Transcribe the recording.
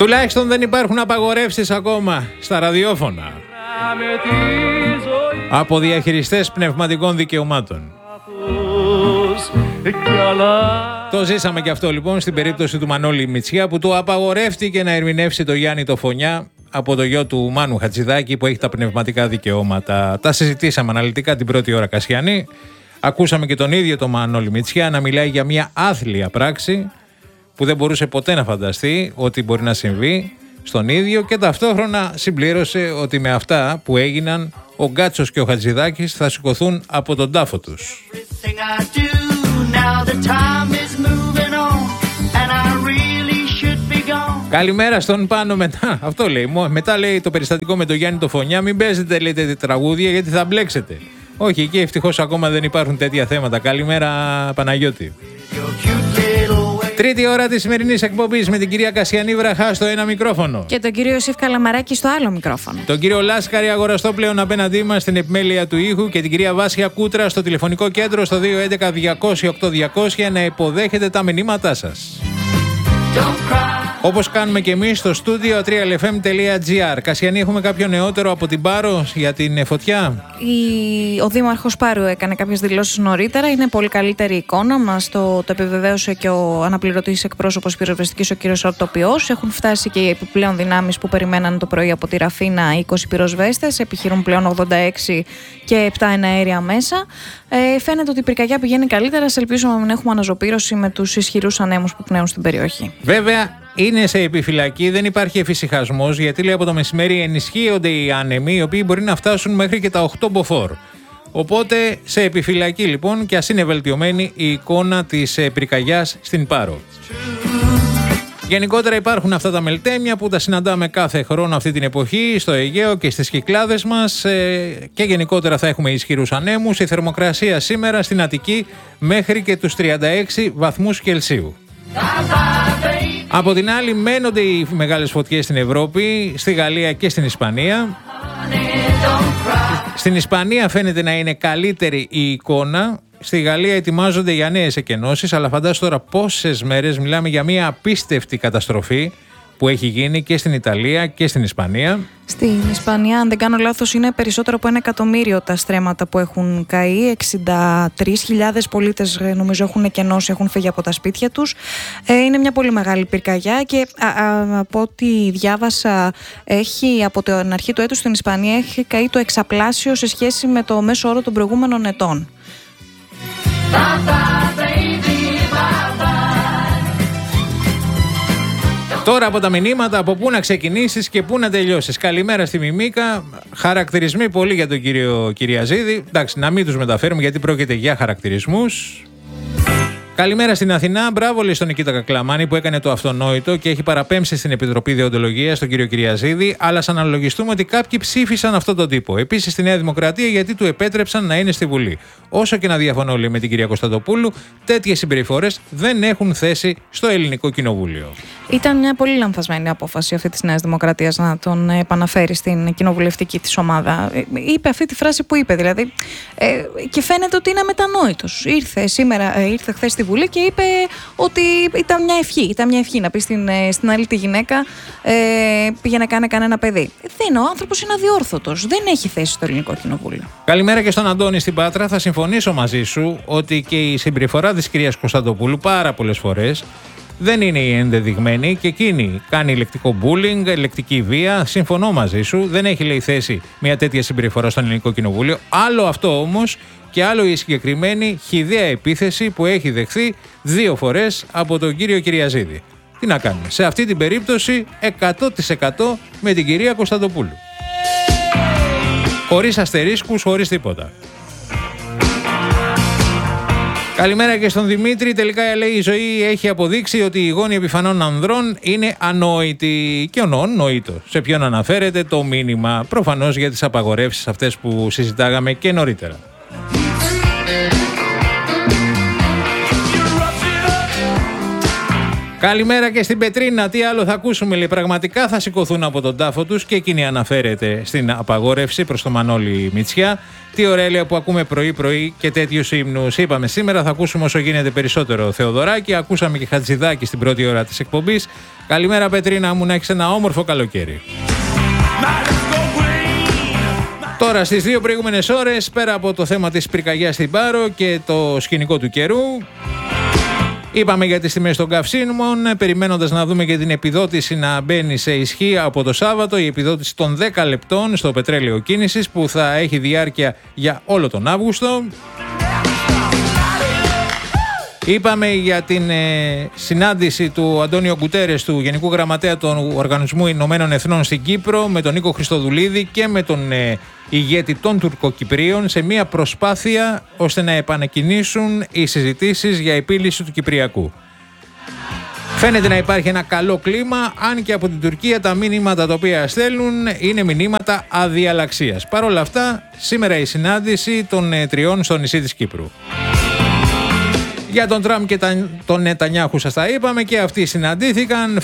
Τουλάχιστον δεν υπάρχουν απαγορεύσεις ακόμα στα ραδιόφωνα από διαχειριστές πνευματικών δικαιωμάτων. Το ζήσαμε και αυτό λοιπόν στην περίπτωση του Μανώλη Μητσιά, που του απαγορεύτηκε να ερμηνεύσει το Γιάννη το Φωνιά από το γιο του Μάνου Χατζηδάκη, που έχει τα πνευματικά δικαιώματα. Τα συζητήσαμε αναλυτικά την πρώτη ώρα, Κασιανή. Ακούσαμε και τον ίδιο τον Μανώλη Μητσιά να μιλάει για μια άθλια πράξη που δεν μπορούσε ποτέ να φανταστεί ότι μπορεί να συμβεί στον ίδιο, και ταυτόχρονα συμπλήρωσε ότι με αυτά που έγιναν ο Γκάτσος και ο Χατζηδάκης θα σηκωθούν από τον τάφο τους. Καλημέρα στον Πάνο μετά. Αυτό λέει. Μετά λέει το περιστατικό με το Γιάννη το Φωνιά. Μην παίζετε, λέτε, τραγούδια γιατί θα μπλέξετε. Όχι, εκεί ευτυχώς ακόμα δεν υπάρχουν τέτοια θέματα. Καλημέρα, Παναγιώτη. Τρίτη ώρα της σημερινής εκπομπής με την κυρία Κασιανή Βραχά στο ένα μικρόφωνο. Και τον κύριο Ιωσήφ Καλαμαράκη στο άλλο μικρόφωνο. Τον κύριο Λάσκαρη αγοραστό πλέον απέναντί μας στην επιμέλεια του ήχου, και την κυρία Βάσια Κούτρα στο τηλεφωνικό κέντρο στο 211-200-8200 να υποδέχετε τα μηνύματά σας. Όπως κάνουμε και εμείς στο στούντιο 3lfm.gr. Κασιανή, έχουμε κάποιο νεότερο από την Πάρο για την φωτιά? Ο Δήμαρχος Πάρου έκανε κάποιες δηλώσεις νωρίτερα. Είναι πολύ καλύτερη εικόνα. Μας το επιβεβαίωσε και ο αναπληρωτής εκπρόσωπος πυροσβεστικής, ο κύριος Ορτοπιός. Έχουν φτάσει και οι επιπλέον δυνάμεις που περιμέναν το πρωί από τη Ραφίνα, 20 πυροσβέστες. Επιχειρούν πλέον 86 και 7 εναέρια μέσα. Φαίνεται ότι η πυρκαγιά πηγαίνει καλύτερα. Ελπίζουμε να μην έχουμε αναζωπήρωση με τους ισχυρούς ανέμους που πνέουν στην περιοχή. Βέβαια, είναι σε επιφυλακή, δεν υπάρχει εφησυχασμός, γιατί λέει από το μεσημέρι ενισχύονται οι άνεμοι, οι οποίοι μπορεί να φτάσουν μέχρι και τα 8 μποφόρ. Οπότε σε επιφυλακή λοιπόν, και ας είναι βελτιωμένη η εικόνα της πυρκαγιάς στην Πάρο. Γενικότερα υπάρχουν αυτά τα μελτέμια που τα συναντάμε κάθε χρόνο αυτή την εποχή στο Αιγαίο και στις Κυκλάδες μας, και γενικότερα θα έχουμε ισχυρούς ανέμους. Η θερμοκρασία σήμερα στην Αττική μέχρι και τους 36 βαθμούς Κελσίου. Από την άλλη μένονται οι μεγάλες φωτιές στην Ευρώπη, στη Γαλλία και στην Ισπανία. Στην Ισπανία φαίνεται να είναι καλύτερη η εικόνα. Στη Γαλλία ετοιμάζονται για νέες εκενώσεις, αλλά φαντάσου τώρα πόσες μέρες μιλάμε για μια απίστευτη καταστροφή που έχει γίνει και στην Ιταλία και στην Ισπανία. Στην Ισπανία, αν δεν κάνω λάθος, είναι περισσότερο από 1 εκατομμύριο τα στρέμματα που έχουν καεί. 63.000 πολίτες νομίζω έχουν εκενώσει, έχουν φύγει από τα σπίτια τους. Είναι μια πολύ μεγάλη πυρκαγιά και από ό,τι διάβασα, από την αρχή του έτους στην Ισπανία έχει καεί το εξαπλάσιο σε σχέση με το μέσο όρο των προηγούμενων ετών. Τώρα από τα μηνύματα, από πού να ξεκινήσεις και πού να τελειώσεις. Καλημέρα στη Μιμίκα. Χαρακτηρισμοί πολύ για τον κύριο Κυριαζίδη. Εντάξει, να μην τους μεταφέρουμε γιατί πρόκειται για χαρακτηρισμούς. Καλημέρα στην Αθηνά. Μπράβο, λέει στον Νικήτα Κακλαμάνη που έκανε το αυτονόητο και έχει παραπέμψει στην Επιτροπή Δεοντολογίας τον κύριο Κυριαζίδη. Αλλά σαν αναλογιστούμε ότι κάποιοι ψήφισαν αυτόν τον τύπο. Επίσης στη Νέα Δημοκρατία γιατί του επέτρεψαν να είναι στη Βουλή. Όσο και να διαφωνώ, λέει, με την κυρία Κωνσταντοπούλου, τέτοιες συμπεριφορές δεν έχουν θέση στο Ελληνικό Κοινοβούλιο. Ήταν μια πολύ λανθασμένη απόφαση αυτή της Νέας Δημοκρατίας να τον επαναφέρει στην κοινοβουλευτική της ομάδα. Είπε αυτή τη φράση που είπε, δηλαδή. Και φαίνεται ότι είναι αμετανόητος. Ήρθε χθες στη Βουλή και είπε ότι ήταν μια ευχή. Ήταν μια ευχή να πει στην άλλη τη γυναίκα πήγε να κάνει κανένα παιδί. Ο άνθρωπος είναι αδιόρθωτος. Δεν έχει θέση στο Ελληνικό Κοινοβούλιο. Καλημέρα και στον Αντώνη στην Πάτρα. Θα συμφωνήσω μαζί σου ότι και η συμπεριφορά της κυρίας Κωνσταντοπούλου πάρα πολλές φορές δεν είναι η ενδεδειγμένη, και εκείνη κάνει ηλεκτρικό bullying, ηλεκτρική βία. Συμφωνώ μαζί σου. Δεν έχει, λέει, θέση μια τέτοια συμπεριφορά στο Ελληνικό Κοινοβούλιο. Άλλο αυτό όμως, και άλλο η συγκεκριμένη χυδαία επίθεση που έχει δεχθεί 2 φορές από τον κύριο Κυριαζίδη. Τι να κάνουμε. Σε αυτή την περίπτωση 100% με την κυρία Κωνσταντοπούλου. Χωρίς αστερίσκους, χωρίς τίποτα. Καλημέρα και στον Δημήτρη. Τελικά, λέει, η ζωή έχει αποδείξει ότι η γόνοι επιφανών ανδρών είναι ανόητη. Και νοήτο. Σε ποιον αναφέρεται το μήνυμα? Προφανώς για τις απαγορεύσεις αυτές που συζητάγαμε και νωρίτερα. Καλημέρα και στην Πετρίνα. Τι άλλο θα ακούσουμε, λέει? Πραγματικά θα σηκωθούν από τον τάφο τους και εκείνη αναφέρεται στην απαγόρευση προς το Μανώλη Μητσιά. Τι ωραία που ακούμε πρωί-πρωί και τέτοιους ύμνους. Είπαμε σήμερα θα ακούσουμε όσο γίνεται περισσότερο Θεοδωράκη. Ακούσαμε και Χατζηδάκη στην πρώτη ώρα της εκπομπής. Καλημέρα Πετρίνα μου, να έχεις ένα όμορφο καλοκαίρι. Τώρα στις δύο προηγούμενες ώρες, πέρα από το θέμα της πυρκαγιάς στην Πάρο και το σκηνικό του καιρού, είπαμε για τις τιμές των καυσίμων, περιμένοντας να δούμε και την επιδότηση να μπαίνει σε ισχύ από το Σάββατο, η επιδότηση των 10 λεπτών στο πετρέλαιο κίνησης που θα έχει διάρκεια για όλο τον Αύγουστο. Είπαμε για την συνάντηση του Αντώνιο Γκουτέρες, του Γενικού Γραμματέα του Οργανισμού Ηνωμένων Εθνών στην Κύπρο, με τον Νίκο Χριστοδουλίδη και με τον ηγέτη των Τουρκοκυπρίων, σε μια προσπάθεια ώστε να επανεκκινήσουν οι συζητήσεις για επίλυση του Κυπριακού. Φαίνεται να υπάρχει ένα καλό κλίμα, αν και από την Τουρκία τα μηνύματα τα οποία στέλνουν είναι μηνύματα αδιαλαξίας. Παρ' όλα αυτά, σήμερα η συνάντηση των τριών στο νησί της Κύπρου. Για τον Τραμπ και τον Νετανιάχου σας τα είπαμε, και αυτοί συναντήθηκαν.